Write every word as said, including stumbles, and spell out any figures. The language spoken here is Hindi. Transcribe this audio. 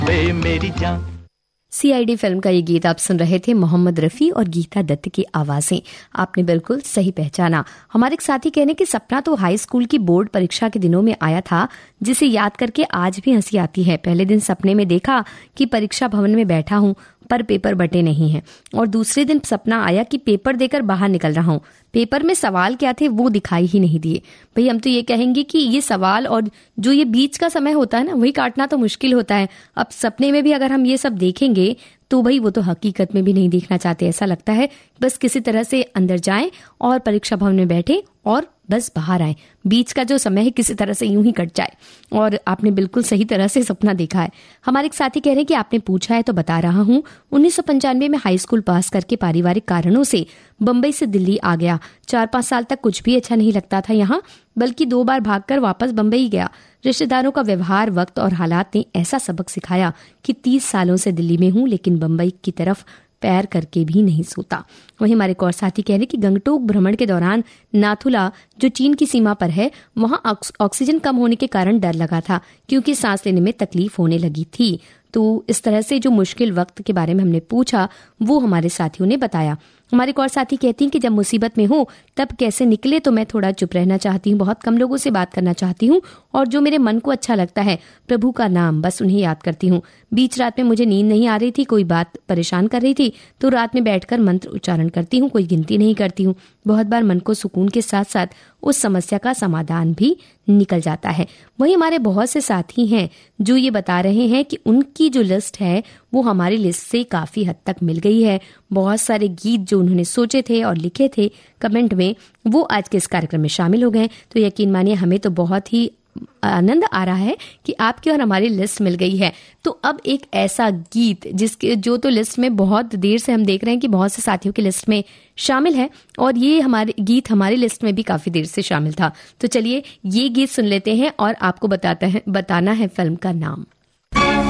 वे मेरी जान। सीआईडी फिल्म का ये गीत आप सुन रहे थे। मोहम्मद रफी और गीता दत्त की आवाजें। आपने बिल्कुल सही पहचाना। हमारे एक साथी कहने कि सपना तो हाई स्कूल की बोर्ड परीक्षा के दिनों में आया था, जिसे याद करके आज भी हंसी आती है। पहले दिन सपने में देखा कि परीक्षा भवन में बैठा हूँ पर पेपर बटे नहीं हैं, और दूसरे दिन सपना आया कि पेपर देकर बाहर निकल रहा हूँ। पेपर में सवाल क्या थे वो दिखाई ही नहीं दिए। भाई हम तो ये कहेंगे कि ये सवाल और जो ये बीच का समय होता है ना, वही काटना तो मुश्किल होता है। अब सपने में भी अगर हम ये सब देखेंगे तो भाई वो तो हकीकत में भी नहीं देखना चाहते। ऐसा लगता है बस किसी तरह से अंदर जाएं और परीक्षा भवन में बैठे और बस बाहर आए। बीच का जो समय है किसी तरह से यूं ही कट जाए। और आपने बिल्कुल सही तरह से सपना देखा है। हमारे एक साथी कह रहे हैं कि आपने पूछा है तो बता रहा हूँ। उन्नीस सौ पंचानवे में हाई स्कूल पास करके पारिवारिक कारणों से बम्बई से दिल्ली आ गया। चार पांच साल तक कुछ भी अच्छा नहीं लगता था यहाँ, बल्कि दो बार भागकर वापस बम्बई गया। रिश्तेदारों का व्यवहार, वक्त और हालात ने ऐसा सबक सिखाया कि तीस सालों से दिल्ली में हूँ, लेकिन बम्बई की तरफ पैर करके भी नहीं सोता। वहीं हमारे एक और साथी कह रहे कि गंगटोक भ्रमण के दौरान नाथुला जो चीन की सीमा पर है, वहां ऑक्सीजन कम होने के कारण डर लगा था, क्योंकि सांस लेने में तकलीफ होने लगी थी। तो इस तरह से जो मुश्किल वक्त के बारे में हमने पूछा वो हमारे साथियों ने बताया। हमारे एक और साथी कहती हैं कि जब मुसीबत में हो तब कैसे निकले, तो मैं थोड़ा चुप रहना चाहती हूँ, बहुत कम लोगों से बात करना चाहती हूँ, और जो मेरे मन को अच्छा लगता है प्रभु का नाम, बस उन्हें याद करती हूँ। बीच रात में मुझे नींद नहीं आ रही थी, कोई बात परेशान कर रही थी, तो रात में बैठकर मंत्र उच्चारण करती हूँ, कोई गिनती नहीं करती हूँ। बहुत बार मन को सुकून के साथ साथ उस समस्या का समाधान भी निकल जाता है। वही हमारे बहुत से साथी हैं जो ये बता रहे हैं कि उनकी जो लिस्ट है वो हमारी लिस्ट से काफी हद तक मिल गई है। बहुत सारे गीत जो उन्होंने सोचे थे और लिखे थे कमेंट में, वो आज के इस कार्यक्रम में शामिल हो गए। तो यकीन मानिए हमें तो बहुत ही आनंद आ रहा है कि आपकी और हमारी लिस्ट मिल गई है। तो अब एक ऐसा गीत जिसके जो तो लिस्ट में बहुत देर से हम देख रहे हैं कि बहुत से साथियों की लिस्ट में शामिल है, और ये हमारे गीत हमारी लिस्ट में भी काफी देर से शामिल था। तो चलिए ये गीत सुन लेते हैं और आपको बताता है बताना है फिल्म का नाम।